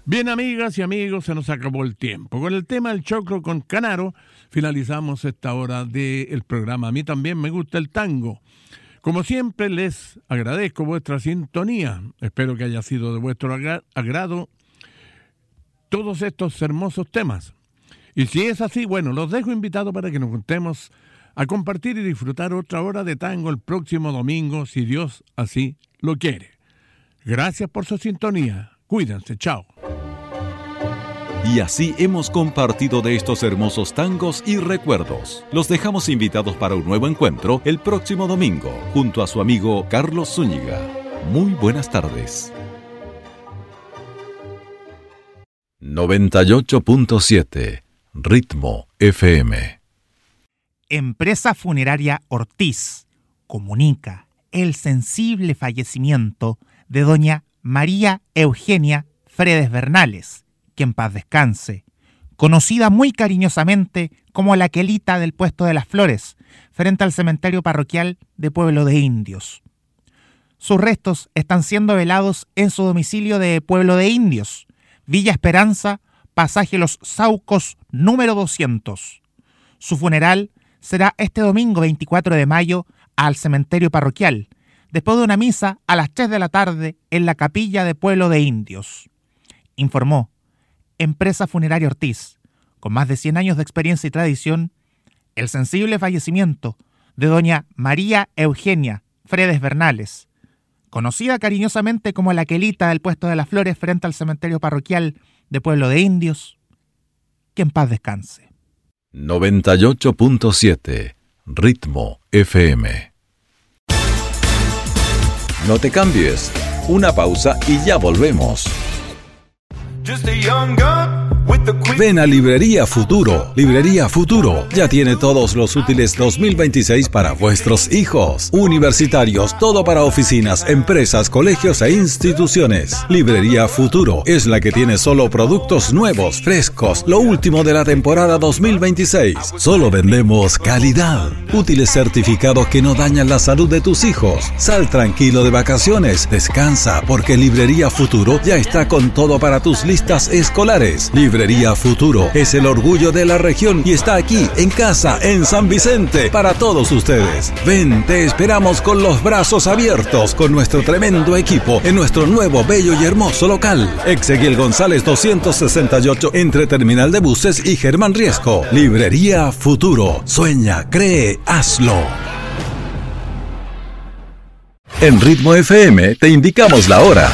Bien, amigas y amigos, se nos acabó el tiempo. Con el tema del choclo con Canaro, finalizamos esta hora del programa. A mí también me gusta el tango. Como siempre, les agradezco vuestra sintonía. Espero que haya sido de vuestro agrado todos estos hermosos temas. Y si es así, bueno, los dejo invitados para que nos juntemos a compartir y disfrutar otra hora de tango el próximo domingo, si Dios así lo quiere. Gracias por su sintonía. Cuídense, chao. Y así hemos compartido de estos hermosos tangos y recuerdos. Los dejamos invitados para un nuevo encuentro el próximo domingo, junto a su amigo Carlos Zúñiga. Muy buenas tardes. 98.7 Ritmo FM. Empresa Funeraria Ortiz comunica el sensible fallecimiento de doña María Eugenia Fredes Bernales, que en paz descanse, conocida muy cariñosamente como la Quelita del Puesto de las Flores, frente al cementerio parroquial de Pueblo de Indios. Sus restos están siendo velados en su domicilio de Pueblo de Indios, Villa Esperanza, Pasaje Los Saucos, número 200. Su funeral será este domingo 24 de mayo al cementerio parroquial, después de una misa a las 3 de la tarde en la capilla de Pueblo de Indios. Informó Empresa Funeraria Ortiz, con más de 100 años de experiencia y tradición, el sensible fallecimiento de doña María Eugenia Fredes Bernales, conocida cariñosamente como la Quelita del Puesto de las Flores frente al cementerio parroquial de Pueblo de Indios, que en paz descanse. 98.7 Ritmo FM. No te cambies, una pausa y ya volvemos. Ven a Librería Futuro. Librería Futuro ya tiene todos los útiles 2026 para vuestros hijos. Universitarios, todo para oficinas, empresas, colegios e instituciones. Librería Futuro es la que tiene solo productos nuevos, frescos, lo último de la temporada 2026. Solo vendemos calidad. Útiles certificados que no dañan la salud de tus hijos. Sal tranquilo de vacaciones, descansa, porque Librería Futuro ya está con todo para tus listas escolares. Librería Futuro es el orgullo de la región y está aquí, en casa, en San Vicente, para todos ustedes. Ven, te esperamos con los brazos abiertos, con nuestro tremendo equipo, en nuestro nuevo, bello y hermoso local. Exequiel González 268, entre Terminal de Buses y Germán Riesco. Librería Futuro. Sueña, cree, hazlo. En Ritmo FM te indicamos la hora.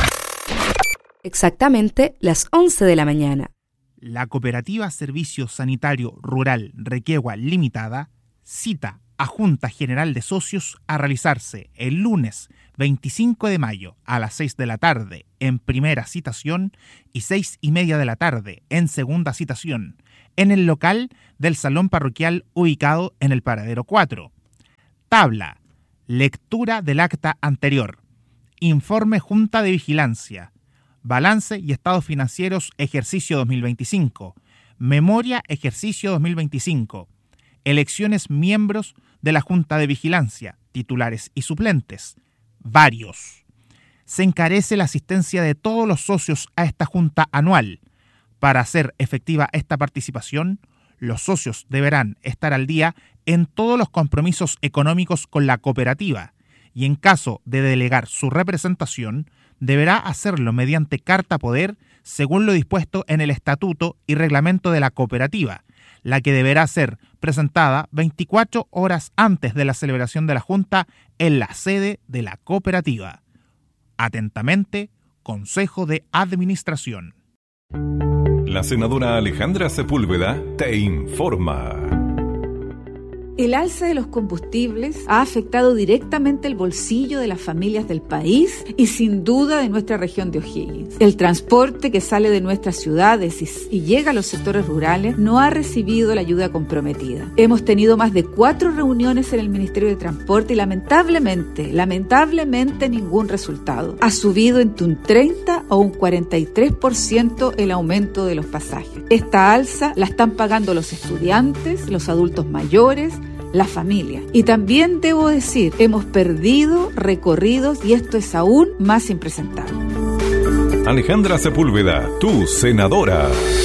Exactamente las 11 de la mañana. La Cooperativa Servicio Sanitario Rural Requegua Limitada cita a Junta General de Socios a realizarse el lunes 25 de mayo a las 6 de la tarde en primera citación y 6:30 de la tarde en segunda citación en el local del Salón Parroquial ubicado en el Paradero 4. Tabla: lectura del acta anterior, informe Junta de Vigilancia, balance y estados financieros ejercicio 2025, memoria ejercicio 2025, elecciones miembros de la Junta de Vigilancia, titulares y suplentes, varios. Se encarece la asistencia de todos los socios a esta junta anual. Para hacer efectiva esta participación, los socios deberán estar al día en todos los compromisos económicos con la cooperativa y en caso de delegar su representación, deberá hacerlo mediante carta poder según lo dispuesto en el estatuto y reglamento de la cooperativa, la que deberá ser presentada 24 horas antes de la celebración de la Junta en la sede de la cooperativa. Atentamente, Consejo de Administración. La senadora Alejandra Sepúlveda te informa. El alza de los combustibles ha afectado directamente el bolsillo de las familias del país y sin duda de nuestra región de O'Higgins. El transporte que sale de nuestras ciudades y llega a los sectores rurales no ha recibido la ayuda comprometida. Hemos tenido más de 4 reuniones en el Ministerio de Transporte y lamentablemente ningún resultado. Ha subido entre un 30 o un 43% el aumento de los pasajes. Esta alza la están pagando los estudiantes, los adultos mayores, la familia. Y también debo decir, hemos perdido recorridos y esto es aún más impresentable. Alejandra Sepúlveda, tu senadora.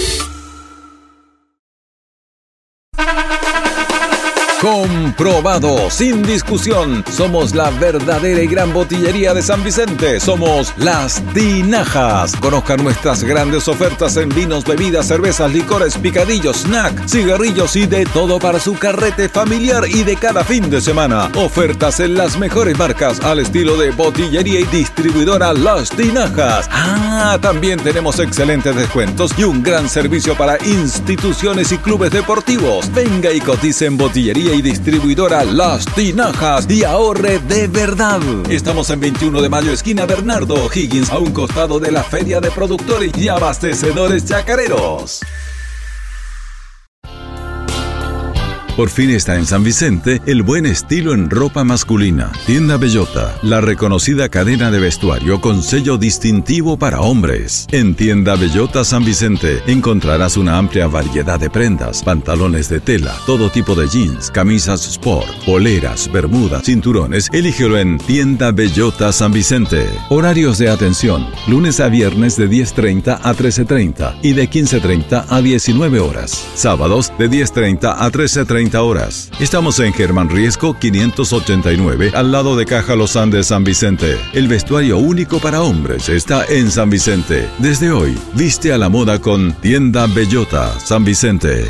Comprobado, sin discusión, somos la verdadera y gran botillería de San Vicente. Somos Las Tinajas. Conozcan nuestras grandes ofertas en vinos, bebidas, cervezas, licores, picadillos, snack, cigarrillos y de todo para su carrete familiar y de cada fin de semana. Ofertas en las mejores marcas al estilo de botillería y distribuidora Las Tinajas. También tenemos excelentes descuentos y un gran servicio para instituciones y clubes deportivos. Venga y cotice en botillería y distribuidora Las Tinajas y ahorre de verdad. Estamos en 21 de mayo, esquina Bernardo O'Higgins, a un costado de la Feria de Productores y Abastecedores Chacareros. Por fin está en San Vicente el buen estilo en ropa masculina. Tienda Bellota, la reconocida cadena de vestuario con sello distintivo para hombres. En Tienda Bellota San Vicente encontrarás una amplia variedad de prendas, pantalones de tela, todo tipo de jeans, camisas sport, poleras, bermudas, cinturones. Elígelo en Tienda Bellota San Vicente. Horarios de atención: lunes a viernes de 10:30 a 13:30 y de 15:30 a 19 horas. Sábados de 10:30 a 13:30 horas. Estamos en Germán Riesco 589, al lado de Caja Los Andes San Vicente. El vestuario único para hombres está en San Vicente. Desde hoy, viste a la moda con Tienda Bellota San Vicente.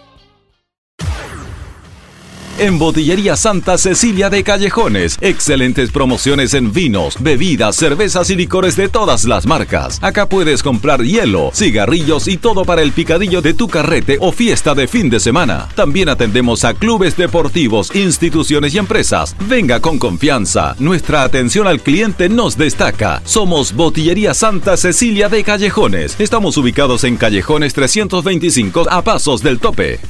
En Botillería Santa Cecilia de Callejones, excelentes promociones en vinos, bebidas, cervezas y licores de todas las marcas. Acá puedes comprar hielo, cigarrillos y todo para el picadillo de tu carrete o fiesta de fin de semana. También atendemos a clubes deportivos, instituciones y empresas. Venga con confianza. Nuestra atención al cliente nos destaca. Somos Botillería Santa Cecilia de Callejones. Estamos ubicados en Callejones 325 a pasos del Tope.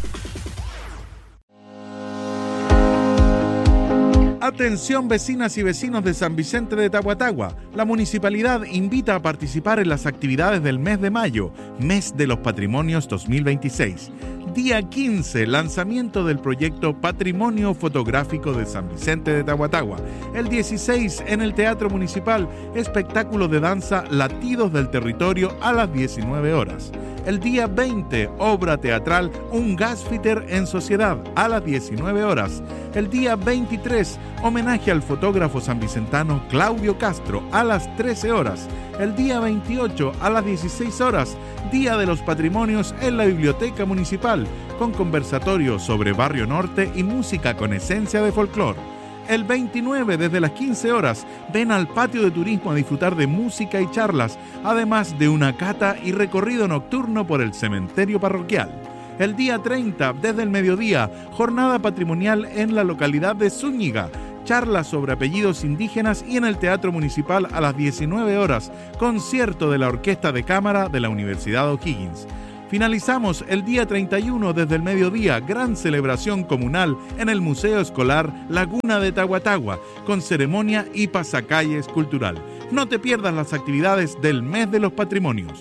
Atención vecinas y vecinos de San Vicente de Tahuatahua. La municipalidad invita a participar en las actividades del mes de mayo, mes de los patrimonios 2026. Día 15, lanzamiento del proyecto Patrimonio Fotográfico de San Vicente de Tahuatahua. El 16, en el Teatro Municipal, espectáculo de danza Latidos del Territorio a las 19 horas. El día 20, obra teatral Un Gasfitter en Sociedad a las 19 horas. El día 23, homenaje al fotógrafo sanvicentano Claudio Castro a las 13 horas. El día 28, a las 16 horas, Día de los Patrimonios en la Biblioteca Municipal, con conversatorio sobre Barrio Norte y música con esencia de folclore. El 29, desde las 15 horas, ven al patio de turismo a disfrutar de música y charlas, además de una cata y recorrido nocturno por el cementerio parroquial. El día 30, desde el mediodía, jornada patrimonial en la localidad de Zúñiga, charlas sobre apellidos indígenas y en el Teatro Municipal a las 19 horas, concierto de la Orquesta de Cámara de la Universidad O'Higgins. Finalizamos el día 31 desde el mediodía, gran celebración comunal en el Museo Escolar Laguna de Tahuatahua, con ceremonia y pasacalles cultural. No te pierdas las actividades del mes de los patrimonios.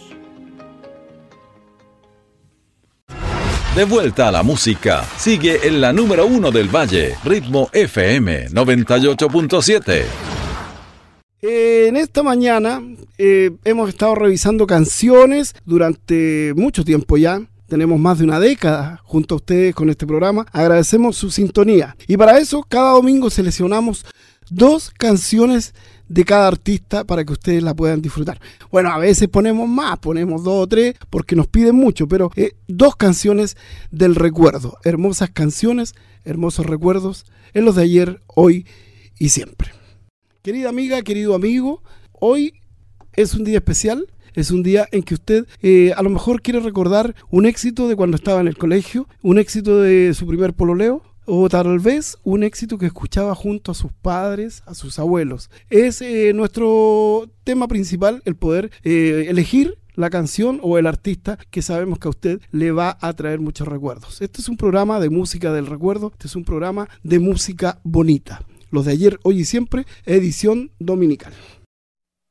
De vuelta a la música, sigue en la número 1 del Valle, Ritmo FM 98.7. En esta mañana hemos estado revisando canciones durante mucho tiempo ya. Tenemos más de una década junto a ustedes con este programa. Agradecemos su sintonía. Y para eso, cada domingo seleccionamos 2 canciones de cada artista para que ustedes la puedan disfrutar. Bueno, a veces ponemos más, ponemos 2 o 3 porque nos piden mucho, pero 2 canciones del recuerdo. Hermosas canciones, hermosos recuerdos en los de ayer, hoy y siempre. Querida amiga, querido amigo, hoy es un día especial, es un día en que usted a lo mejor quiere recordar un éxito de cuando estaba en el colegio, un éxito de su primer pololeo, o tal vez un éxito que escuchaba junto a sus padres, a sus abuelos. Es nuestro tema principal el poder elegir la canción o el artista que sabemos que a usted le va a traer muchos recuerdos. Este es un programa de música del recuerdo, este es un programa de música bonita. Los de ayer, hoy y siempre, edición dominical.